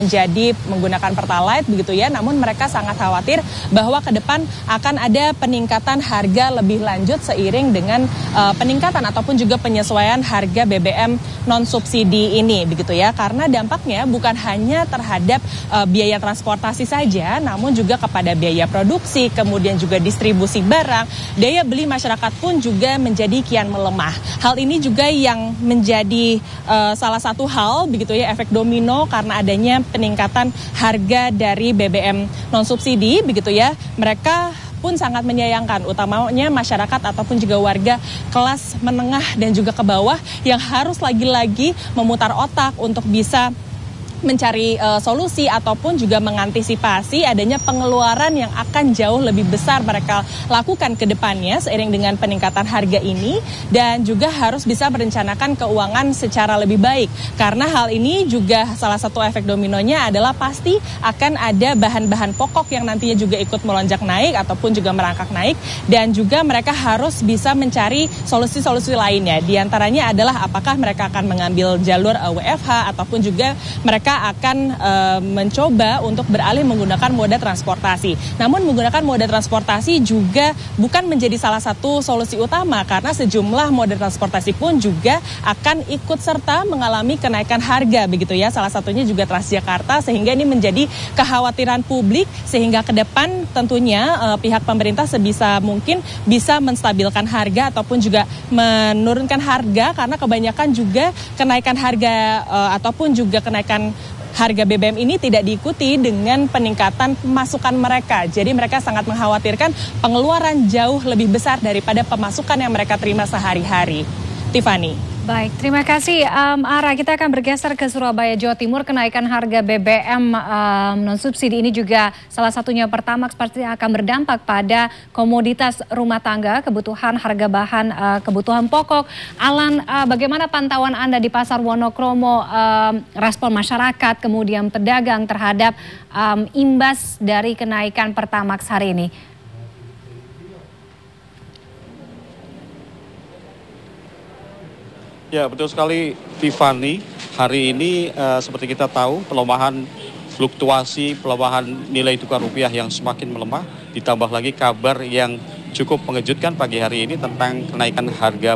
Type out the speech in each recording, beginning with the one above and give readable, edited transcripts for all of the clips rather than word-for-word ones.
menjadi menggunakan Pertalite begitu ya, namun mereka sangat khawatir bahwa ke depan akan ada peningkatan harga lebih lanjut seiring dengan peningkatan ataupun juga penyesuaian harga BBM non subsidi ini begitu ya, karena dampaknya bukan hanya terhadap biaya transportasi saja, namun juga kepada biaya produksi, kemudian juga distribusi barang, daya beli masyarakat pun juga menjadi kian melemah. Hal ini juga yang menjadi salah satu hal begitu ya, efek domino karena adanya peningkatan harga dari BBM non subsidi begitu ya. Mereka pun sangat menyayangkan, utamanya masyarakat ataupun juga warga kelas menengah dan juga ke bawah yang harus lagi-lagi memutar otak untuk bisa mencari solusi ataupun juga mengantisipasi adanya pengeluaran yang akan jauh lebih besar mereka lakukan ke depannya seiring dengan peningkatan harga ini, dan juga harus bisa merencanakan keuangan secara lebih baik, karena hal ini juga salah satu efek dominonya adalah pasti akan ada bahan-bahan pokok yang nantinya juga ikut melonjak naik ataupun juga merangkak naik, dan juga mereka harus bisa mencari solusi-solusi lainnya. Di antaranya adalah apakah mereka akan mengambil jalur WFH ataupun juga mereka akan mencoba untuk beralih menggunakan moda transportasi. Namun menggunakan moda transportasi juga bukan menjadi salah satu solusi utama, karena sejumlah moda transportasi pun juga akan ikut serta mengalami kenaikan harga begitu ya. Salah satunya juga Transjakarta, sehingga ini menjadi kekhawatiran publik, sehingga ke depan tentunya pihak pemerintah sebisa mungkin bisa menstabilkan harga ataupun juga menurunkan harga, karena kebanyakan juga kenaikan harga ataupun juga kenaikan harga BBM ini tidak diikuti dengan peningkatan pemasukan mereka. Jadi mereka sangat mengkhawatirkan pengeluaran jauh lebih besar daripada pemasukan yang mereka terima sehari-hari. Tiffany. Baik, terima kasih. Ara, kita akan bergeser ke Surabaya, Jawa Timur. Kenaikan harga BBM non-subsidi ini juga salah satunya Pertamax pasti akan berdampak pada komoditas rumah tangga, kebutuhan harga bahan kebutuhan pokok. Alan, bagaimana pantauan Anda di Pasar Wonokromo, respon masyarakat, kemudian pedagang terhadap imbas dari kenaikan Pertamax hari ini? Ya, betul sekali Tiffany. Hari ini seperti kita tahu pelemahan fluktuasi, pelemahan nilai tukar rupiah yang semakin melemah, ditambah lagi kabar yang cukup mengejutkan pagi hari ini tentang kenaikan harga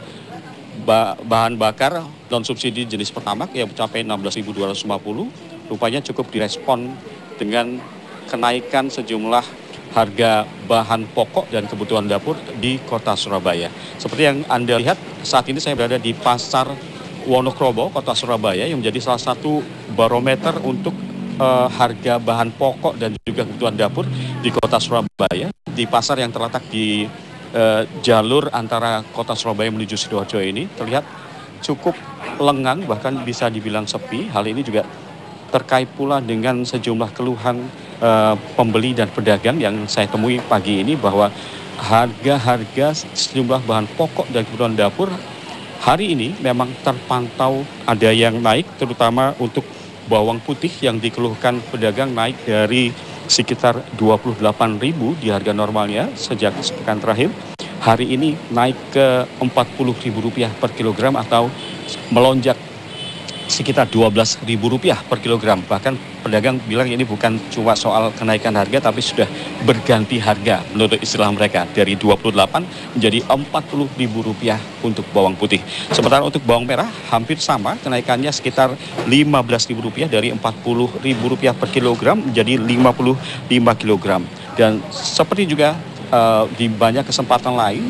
bahan bakar non subsidi jenis Pertamax yang mencapai 16.250. Rupanya cukup direspon dengan kenaikan sejumlah harga bahan pokok dan kebutuhan dapur di kota Surabaya. Seperti yang Anda lihat, saat ini saya berada di Pasar Wonokromo, kota Surabaya, yang menjadi salah satu barometer untuk harga bahan pokok dan juga kebutuhan dapur di kota Surabaya. Di pasar yang terletak di jalur antara kota Surabaya menuju Sidoarjo ini terlihat cukup lengang, bahkan bisa dibilang sepi. Hal ini juga terkait pula dengan sejumlah keluhan pembeli dan pedagang yang saya temui pagi ini, bahwa harga-harga sejumlah bahan pokok dan kebutuhan dapur hari ini memang terpantau ada yang naik, terutama untuk bawang putih yang dikeluhkan pedagang naik dari sekitar 28.000 di harga normalnya sejak sepekan terakhir. Hari ini naik ke Rp40.000 per kilogram atau melonjak sekitar Rp12.000 per kilogram. Bahkan pedagang bilang ini bukan cuma soal kenaikan harga, tapi sudah berganti harga menurut istilah mereka, dari 28 menjadi Rp40.000 untuk bawang putih. Sementara untuk bawang merah hampir sama, kenaikannya sekitar Rp15.000 dari Rp40.000 per kilogram menjadi 55 kilogram. Dan seperti juga di banyak kesempatan lain,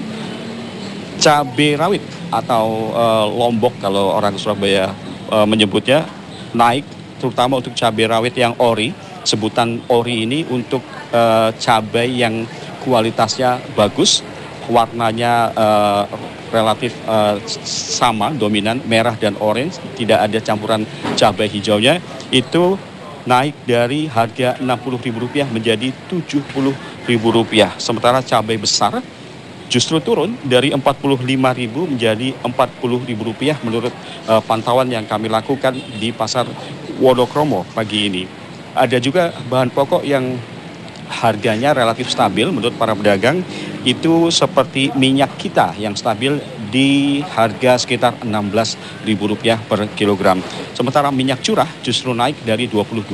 cabai rawit atau lombok kalau orang Surabaya menyebutnya naik, terutama untuk cabai rawit yang ori. Sebutan ori ini untuk cabai yang kualitasnya bagus, warnanya relatif sama, dominan merah dan orange, tidak ada campuran cabai hijaunya. Itu naik dari harga Rp60.000 menjadi Rp70.000. Sementara cabai besar justru turun dari Rp45.000 menjadi Rp40.000 menurut pantauan yang kami lakukan di Pasar Wonokromo pagi ini. Ada juga bahan pokok yang harganya relatif stabil menurut para pedagang, itu seperti minyak kita yang stabil di harga sekitar Rp16.000 per kilogram. Sementara minyak curah justru naik dari Rp22